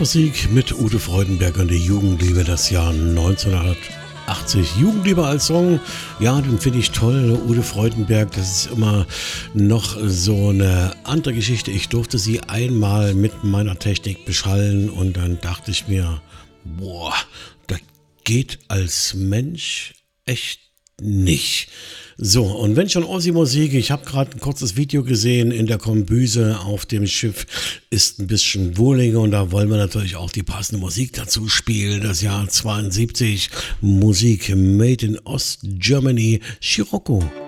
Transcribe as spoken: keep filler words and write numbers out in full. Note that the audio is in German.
Blasmusik mit Ute Freudenberg und die Jugendliebe, das Jahr neunzehnhundertachtzig. Jugendliebe als Song, ja, den finde ich toll. Ute Freudenberg, das ist immer noch so eine andere Geschichte. Ich durfte sie einmal mit meiner Technik beschallen und dann dachte ich mir, boah, das geht als Mensch echt nicht. So, und wenn schon Ossi-Musik, ich habe gerade ein kurzes Video gesehen in der Kombüse auf dem Schiff, ist ein bisschen wohliger und da wollen wir natürlich auch die passende Musik dazu spielen. Das Jahr zweiundsiebzig, Musik made in Ostgermany, Scirocco.